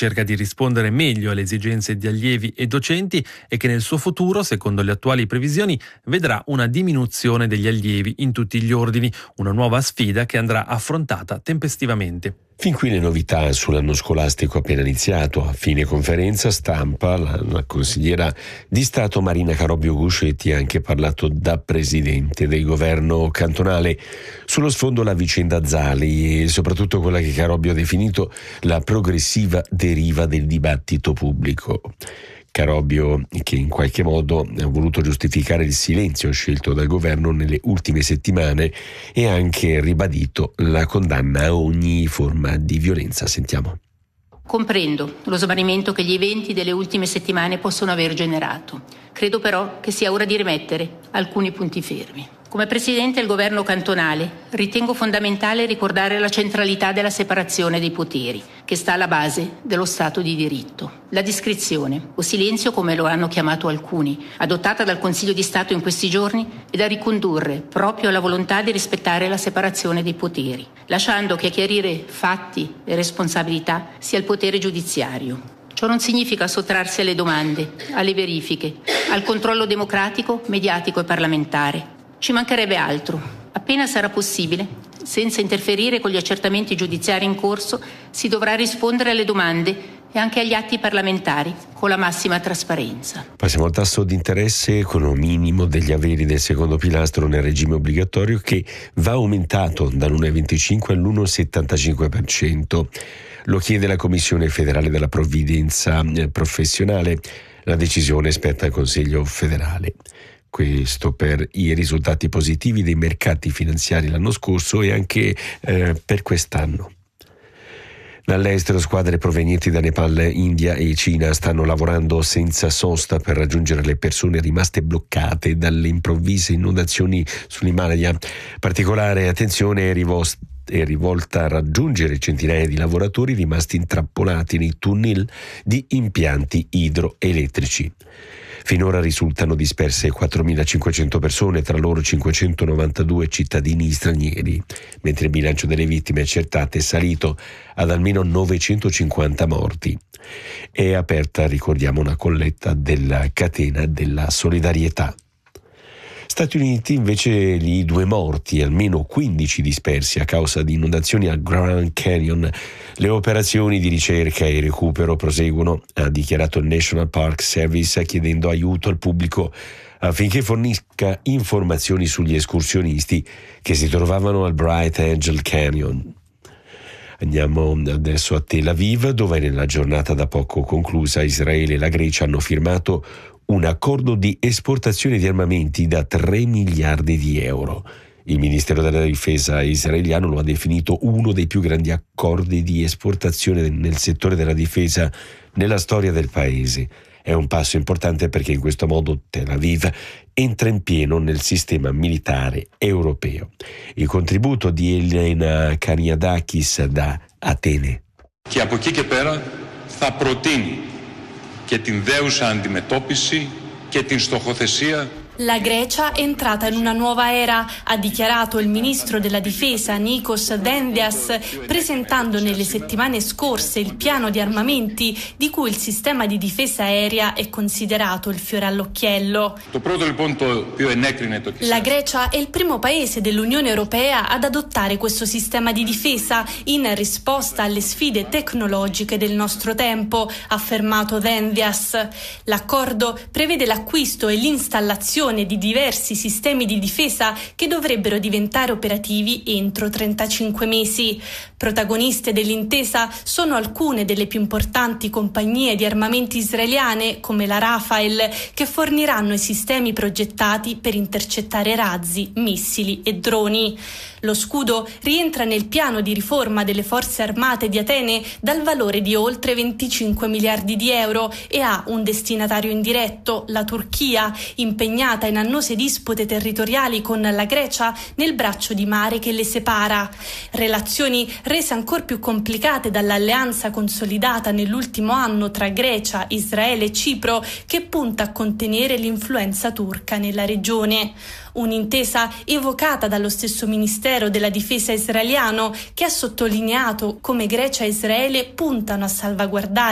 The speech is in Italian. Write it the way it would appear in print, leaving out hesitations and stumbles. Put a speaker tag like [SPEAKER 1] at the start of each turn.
[SPEAKER 1] cerca di rispondere meglio alle esigenze di allievi e docenti e che nel suo futuro, secondo le attuali previsioni, vedrà una diminuzione degli allievi in tutti gli ordini, una nuova sfida che andrà affrontata tempestivamente.
[SPEAKER 2] Fin qui le novità sull'anno scolastico appena iniziato. A fine conferenza stampa, la consigliera di Stato Marina Carobio Guscetti ha anche parlato da presidente del governo cantonale. Sullo sfondo la vicenda Zali e soprattutto quella che Carobio ha definito la progressiva deriva del dibattito pubblico. Carobio, che in qualche modo ha voluto giustificare il silenzio scelto dal governo nelle ultime settimane e ha anche ribadito la condanna a ogni forma di violenza. Sentiamo.
[SPEAKER 3] Comprendo lo smarrimento che gli eventi delle ultime settimane possono aver generato. Credo però che sia ora di rimettere alcuni punti fermi. Come Presidente del Governo cantonale ritengo fondamentale ricordare la centralità della separazione dei poteri, che sta alla base dello Stato di diritto. La discrezione, o silenzio come lo hanno chiamato alcuni, adottata dal Consiglio di Stato in questi giorni, è da ricondurre proprio alla volontà di rispettare la separazione dei poteri, lasciando che a chiarire fatti e responsabilità sia il potere giudiziario. Ciò non significa sottrarsi alle domande, alle verifiche, al controllo democratico, mediatico e parlamentare. Ci mancherebbe altro. Appena sarà possibile, senza interferire con gli accertamenti giudiziari in corso, si dovrà rispondere alle domande e anche agli atti parlamentari con la massima trasparenza.
[SPEAKER 2] Passiamo al tasso di interesse con un minimo degli averi del secondo pilastro nel regime obbligatorio che va aumentato dall'1,25 all'1,75%. Lo chiede la Commissione federale della provvidenza professionale. La decisione spetta al Consiglio federale. Questo per i risultati positivi dei mercati finanziari l'anno scorso e anche per quest'anno. Dall'estero squadre provenienti da Nepal, India e Cina stanno lavorando senza sosta per raggiungere le persone rimaste bloccate dalle improvvise inondazioni sull'Himalaya. Particolare attenzione è rivolta a raggiungere centinaia di lavoratori rimasti intrappolati nei tunnel di impianti idroelettrici. Finora risultano disperse 4.500 persone, tra loro 592 cittadini stranieri, mentre il bilancio delle vittime accertate è salito ad almeno 950 morti. È aperta, ricordiamo, una colletta della catena della solidarietà. Stati Uniti invece gli 2 morti, almeno 15 dispersi a causa di inondazioni al Grand Canyon. Le operazioni di ricerca e recupero proseguono, ha dichiarato il National Park Service, chiedendo aiuto al pubblico affinché fornisca informazioni sugli escursionisti che si trovavano al Bright Angel Canyon. Andiamo adesso a Tel Aviv, dove nella giornata da poco conclusa Israele e la Grecia hanno firmato un accordo di esportazione di armamenti da 3 miliardi di euro. Il Ministero della Difesa israeliano lo ha definito uno dei più grandi accordi di esportazione nel settore della difesa nella storia del paese. È un passo importante perché in questo modo Tel Aviv entra in pieno nel sistema militare europeo. Il contributo di Elena Kaniadakis da Atene.
[SPEAKER 4] Και από εκεί και πέρα θα προτείνει και την δέουσα αντιμετώπιση και την στοχοθεσία.
[SPEAKER 5] La Grecia è entrata in una nuova era, ha dichiarato il ministro della difesa Nikos Dendias, presentando nelle settimane scorse il piano di armamenti di cui il sistema di difesa aerea è considerato il fiore all'occhiello. La Grecia è il primo paese dell'Unione Europea ad adottare questo sistema di difesa in risposta alle sfide tecnologiche del nostro tempo, ha affermato Dendias. L'accordo prevede l'acquisto e l'installazione di diversi sistemi di difesa che dovrebbero diventare operativi entro 35 mesi. Protagoniste dell'intesa sono alcune delle più importanti compagnie di armamenti israeliane, come la Rafael, che forniranno i sistemi progettati per intercettare razzi, missili e droni. Lo scudo rientra nel piano di riforma delle forze armate di Atene dal valore di oltre 25 miliardi di euro e ha un destinatario indiretto, la Turchia, impegnata in annose dispute territoriali con la Grecia nel braccio di mare che le separa. Relazioni rese ancor più complicate dall'alleanza consolidata nell'ultimo anno tra Grecia, Israele e Cipro, che punta a contenere l'influenza turca nella regione. Un'intesa evocata dallo stesso Ministero della Difesa israeliano, che ha sottolineato come Grecia e Israele puntano a salvaguardare